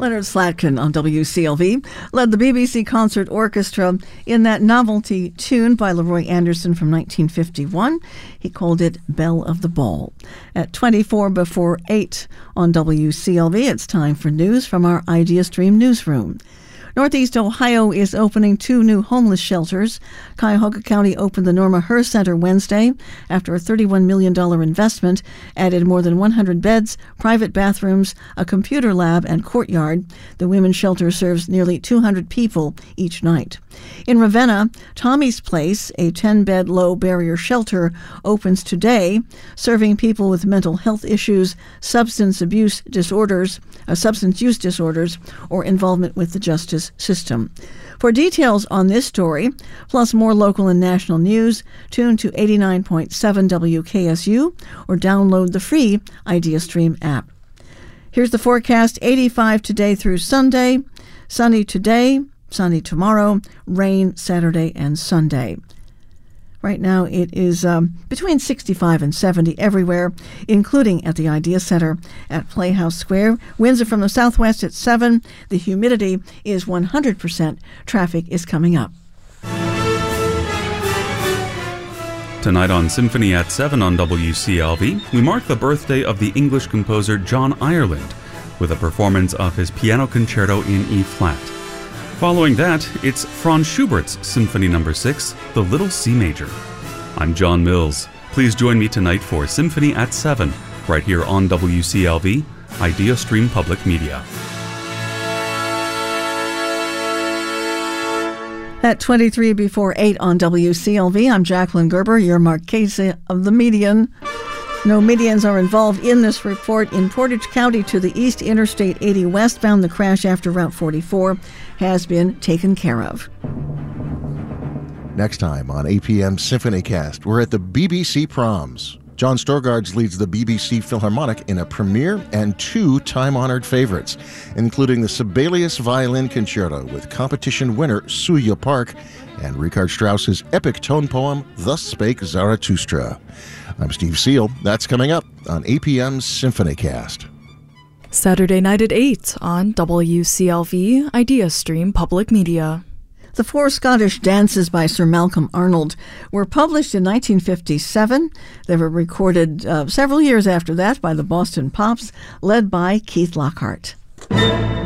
Leonard Slatkin on WCLV led the BBC Concert Orchestra in that novelty tune by Leroy Anderson from 1951. He called it Belle of the Ball. At 24 before 8 on WCLV, it's time for news from our IdeaStream newsroom. Northeast Ohio is opening 2 new homeless shelters. Cuyahoga County opened the Norma Herr Center Wednesday after a $31 million investment added more than 100 beds, private bathrooms, a computer lab, and courtyard. The women's shelter serves nearly 200 people each night. In Ravenna, Tommy's Place, a 10-bed low-barrier shelter, opens today, serving people with mental health issues, substance use disorders, or involvement with the justice system. For details on this story, plus more local and national news, tune to 89.7 WKSU or download the free IdeaStream app. Here's the forecast: 85 today through Sunday, sunny today, sunny tomorrow, rain Saturday and Sunday. Right now it is between 65 and 70 everywhere, including at the Idea Center at Playhouse Square. Winds are from the southwest at 7. The humidity is 100%. Traffic is coming up. Tonight on Symphony at 7 on WCLV, we mark the birthday of the English composer John Ireland with a performance of his piano concerto in E-flat. Following that, it's Franz Schubert's Symphony No. 6, the Little C Major. I'm John Mills. Please join me tonight for Symphony at 7, right here on WCLV, IdeaStream Public Media. At 23 before 8 on WCLV, I'm Jacqueline Gerber, your Marchesa of the Median. No medians are involved in this report. In Portage County to the east, Interstate 80 westbound, the crash after Route 44 has been taken care of. Next time on APM SymphonyCast, we're at the BBC Proms. John Storgards leads the BBC Philharmonic in a premiere and 2 time-honored favorites, including the Sibelius Violin Concerto with competition winner Suya Park and Richard Strauss's epic tone poem, Thus Spake Zarathustra. I'm Steve Seal. That's coming up on APM's SymphonyCast. Saturday night at 8 on WCLV, IdeaStream Public Media. The 4 Scottish dances by Sir Malcolm Arnold were published in 1957. They were recorded several years after that by the Boston Pops, led by Keith Lockhart.